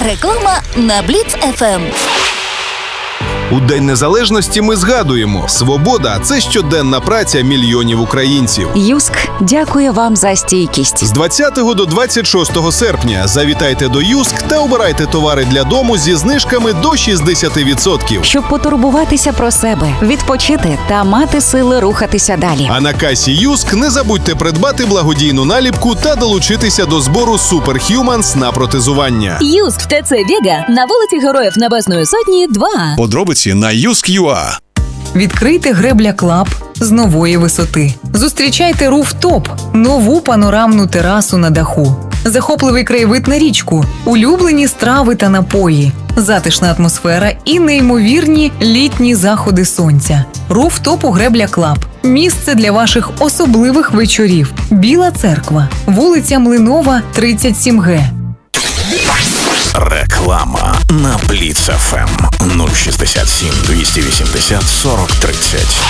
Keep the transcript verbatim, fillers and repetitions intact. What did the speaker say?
Реклама на Бліц еф ем. У День Незалежності ми згадуємо: свобода – це щоденна праця мільйонів українців. Юск дякує вам за стійкість. З двадцятого до двадцять шостого серпня завітайте до Юск та обирайте товари для дому зі знижками до шістдесят відсотків. Щоб потурбуватися про себе, відпочити та мати сили рухатися далі. А на касі Юск не забудьте придбати благодійну наліпку та долучитися до збору Superhumans на протезування. Юск в ТЦ Вега на вулиці Героїв Небесної Сотні, два. Подробиці на юск крапка ю а. Відкрийте Гребля Клаб з нової висоти. Зустрічайте Руфтоп – нову панорамну терасу на даху. Захопливий краєвид на річку, улюблені страви та напої, затишна атмосфера і неймовірні літні заходи сонця. Руфтоп у Гребля Клаб – місце для ваших особливих вечорів. Біла церква, вулиця Млинова, тридцять сім ге. Реклама на Бліц еф ем нуль шістдесят сім двісті вісімдесят сорок тридцять.